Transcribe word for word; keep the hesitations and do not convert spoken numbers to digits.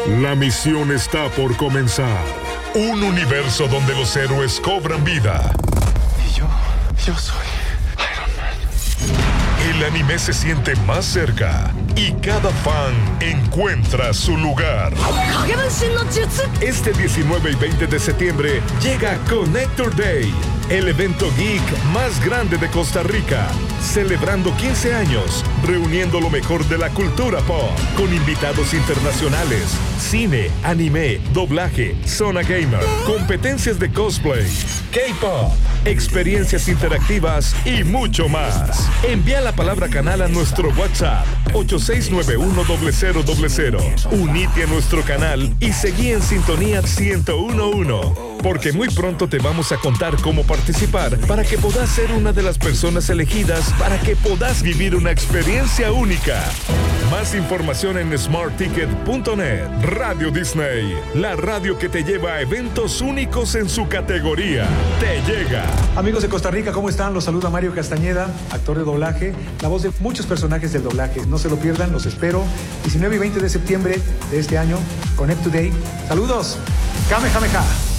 La misión está por comenzar. Un universo donde los héroes cobran vida. Y yo, yo soy Iron Man. El anime se siente más cerca y cada fan encuentra su lugar. Este diecinueve y veinte de septiembre llega Connector Day, el evento geek más grande de Costa Rica, celebrando quince años, reuniendo lo mejor de la cultura pop, con invitados internacionales, cine, anime, doblaje, zona gamer, competencias de cosplay, K-pop, experiencias interactivas y mucho más. Envía la palabra canal a nuestro WhatsApp ocho seis nueve uno cero cero cero cero. Unite a nuestro canal y seguí en sintonía ciento uno punto uno, porque muy pronto te vamos a contar cómo participar para que puedas ser una de las personas elegidas para que puedas vivir una experiencia única. Más información en smart ticket punto net. Radio Disney, la radio que te lleva a eventos únicos en su categoría. Te llega. Amigos de Costa Rica, ¿cómo están? Los saluda Mario Castañeda, actor de doblaje, la voz de muchos personajes del doblaje. No se lo pierdan, los espero. diecinueve y veinte de septiembre de este año, Connect Today. Saludos. Kamehameha.